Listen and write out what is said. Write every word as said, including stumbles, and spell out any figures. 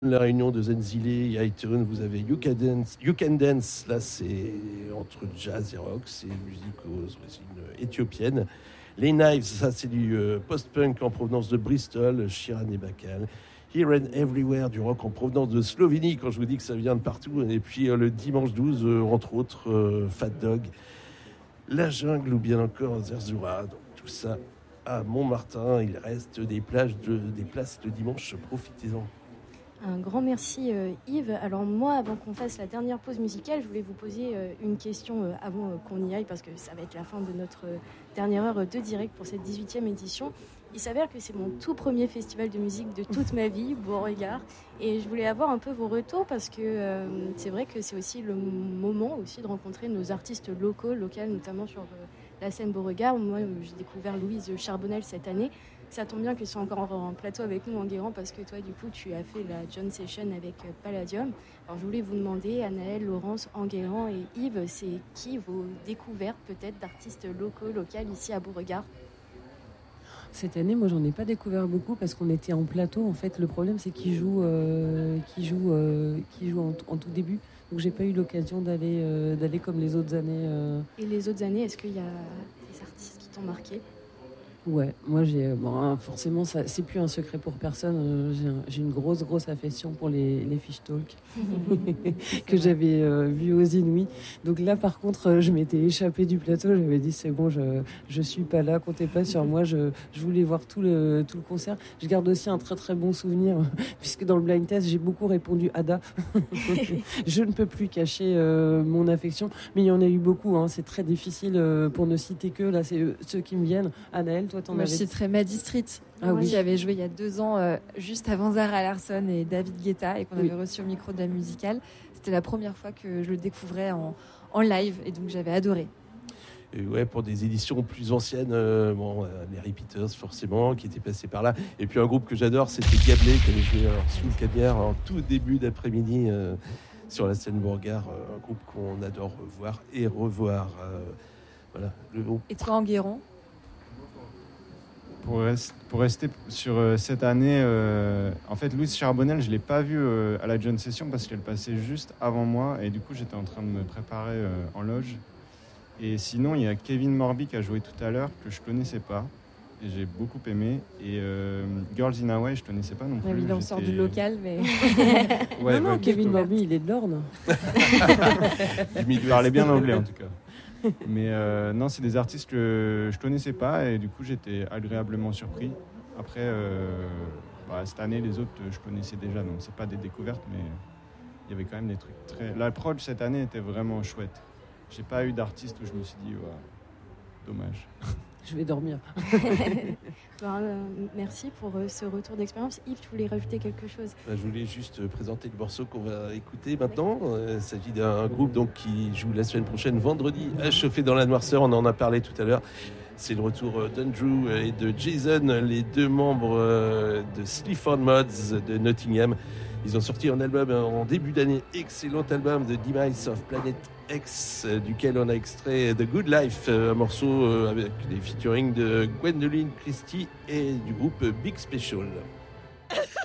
La réunion de Zenzile et iTunes, vous avez You Can Dance, You Can Dance, là c'est entre jazz et rock, c'est une musique aux origines éthiopiennes. Les Knives, ça c'est du euh, post-punk en provenance de Bristol, Shiran et Bakal. Here and Everywhere, du rock en provenance de Slovénie, quand je vous dis que ça vient de partout. Et puis euh, le dimanche douze, euh, entre autres, euh, Fat Dog, La Jungle ou bien encore Zerzura. Donc tout ça à Montmartin, il reste des, plages de, des places le dimanche, profitez-en. Un grand merci euh, Yves. Alors moi, avant qu'on fasse la dernière pause musicale, je voulais vous poser euh, une question euh, avant euh, qu'on y aille, parce que ça va être la fin de notre euh, dernière heure de direct pour cette dix-huitième édition. Il s'avère que c'est mon tout premier festival de musique de toute ma vie, Beauregard, et je voulais avoir un peu vos retours, parce que euh, c'est vrai que c'est aussi le moment aussi de rencontrer nos artistes locaux, locales, notamment sur euh, la scène Beauregard. Moi, euh, j'ai découvert Louise Charbonnel cette année. Ça tombe bien qu'ils soient encore en plateau avec nous en Guérant, parce que toi, du coup, tu as fait la John Session avec Palladium. Alors, je voulais vous demander, Anaëlle, Laurence, Enguerrand et Yves, c'est qui vos découvertes peut-être d'artistes locaux, locales ici à Beauregard? Cette année, moi, j'en ai pas découvert beaucoup parce qu'on était en plateau. En fait, le problème, c'est qu'ils jouent, euh, qu'ils jouent, euh, qu'ils jouent en, en tout début. Donc, j'ai pas eu l'occasion d'aller, euh, d'aller comme les autres années. Euh... Et les autres années, est-ce qu'il y a des artistes qui t'ont marqué? Ouais, moi j'ai bon, forcément ça, c'est plus un secret pour personne. J'ai, un, j'ai une grosse grosse affection pour les, les fish talk que j'avais euh, vu aux Inouïs. Donc là par contre je m'étais échappée du plateau, j'avais dit c'est bon, je je suis pas là, comptez pas sur moi. Je, je voulais voir tout le tout le concert. Je garde aussi un très très bon souvenir puisque dans le blind test j'ai beaucoup répondu Ada. Je ne peux plus cacher euh, mon affection, mais il y en a eu beaucoup. Hein. C'est très difficile euh, pour ne citer que là, c'est ceux qui me viennent. Anaëlle, toi, t'en Moi, avais... je citerais Maddie Street. Ah, Moi, oui. J'y avais joué il y a deux ans, euh, juste avant Zara Larsson et David Guetta, et qu'on oui. avait reçu au micro de la musicale. C'était la première fois que je le découvrais en, en live, et donc j'avais adoré. Et ouais, pour des éditions plus anciennes, euh, bon, euh, les Repeaters forcément, qui étaient passés par là. Et puis un groupe que j'adore, c'était Gablé, qui avait joué alors, sous le caviar en tout début d'après-midi euh, sur la scène Beauregard. Euh, un groupe qu'on adore voir et revoir. Euh, voilà, le groupe. Et toi, Enguerrand? Pour, rest, pour rester sur euh, cette année, euh, en fait, Louise Charbonnel, je ne l'ai pas vue euh, à la John Session parce qu'elle passait juste avant moi et du coup, j'étais en train de me préparer euh, en loge. Et sinon, il y a Kevin Morby qui a joué tout à l'heure que je ne connaissais pas et j'ai beaucoup aimé. Et euh, Girls in Hawaii, je ne connaissais pas non plus. Oui, on sort du local, mais... ouais, non, non, ouais, Kevin Morby, il est de l'Orne. Il parlait bien anglais en tout cas. Mais euh, non, c'est des artistes que je connaissais pas et du coup j'étais agréablement surpris. Après, euh, bah, cette année, les autres je connaissais déjà, donc c'est pas des découvertes, mais il y avait quand même des trucs très. L'approche cette année était vraiment chouette. J'ai pas eu d'artiste où je me suis dit, ouais, dommage. Je vais dormir. Ben, euh, merci pour euh, ce retour d'expérience. Yves, tu voulais rajouter quelque chose? Ben, je voulais juste euh, présenter le morceau qu'on va écouter maintenant. Euh, il s'agit d'un groupe donc, qui joue la semaine prochaine, vendredi, à Chauffer dans la Noirceur. On en a parlé tout à l'heure. C'est le retour euh, d'Andrew et de Jason, les deux membres euh, de Sleaford Mods de Nottingham. Ils ont sorti un album en début d'année, excellent album de Demise of Planet X, euh, duquel on a extrait The Good Life, euh, un morceau euh, avec des featuring de Gwendoline Christie et du groupe Big Special.